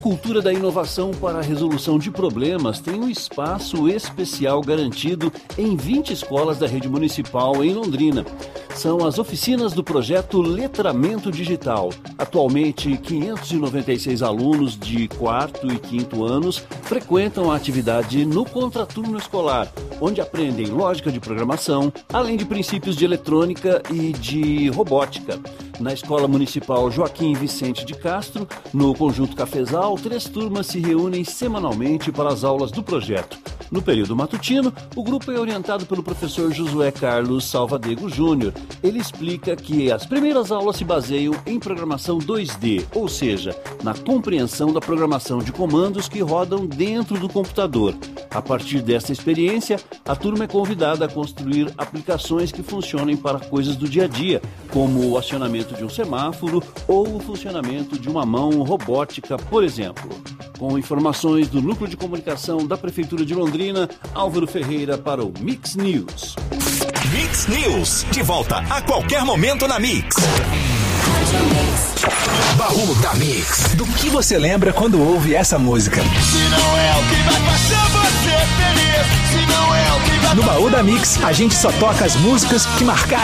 Cultura da inovação para a resolução de problemas tem um espaço especial garantido em 20 escolas da rede municipal em Londrina. São as oficinas do projeto Letramento Digital. Atualmente, 596 alunos de 4º e 5º anos frequentam a atividade no contraturno escolar, onde aprendem lógica de programação, além de princípios de eletrônica e de robótica. Na Escola Municipal Joaquim Vicente de Castro, no Conjunto Cafezal, 3 turmas se reúnem semanalmente para as aulas do projeto. No período matutino, o grupo é orientado pelo professor Josué Carlos Salvadego Júnior. Ele explica que as primeiras aulas se baseiam em programação 2D, ou seja, na compreensão da programação de comandos que rodam dentro do computador. A partir dessa experiência, a turma é convidada a construir aplicações que funcionem para coisas do dia a dia, como o acionamento de um semáforo ou o funcionamento de uma mão robótica, por exemplo. Com informações do Núcleo de Comunicação da Prefeitura de Londrina, Álvaro Ferreira para o Mix News. Mix News, de volta a qualquer momento na Mix. Baú da Mix. Do que você lembra quando ouve essa música? Se não é o que vai fazer você feliz, se não é o que vai... No Baú da Mix, a gente só toca as músicas que marcaram